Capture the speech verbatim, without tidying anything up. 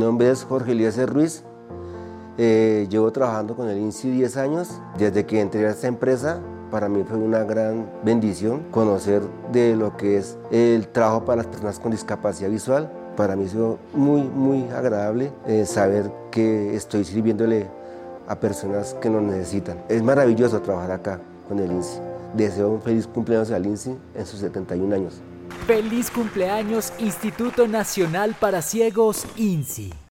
nombre es Jorge Eliezer Ruiz. Eh, llevo trabajando con el INSI diez años. Desde que entré a esta empresa, para mí fue una gran bendición conocer de lo que es el trabajo para las personas con discapacidad visual. Para mí fue muy, muy agradable eh, saber que estoy sirviéndole a personas que nos necesitan. Es maravilloso trabajar acá con el INSI. Deseo un feliz cumpleaños al INSI en sus setenta y un años. ¡Feliz cumpleaños, Instituto Nacional para Ciegos, INSI!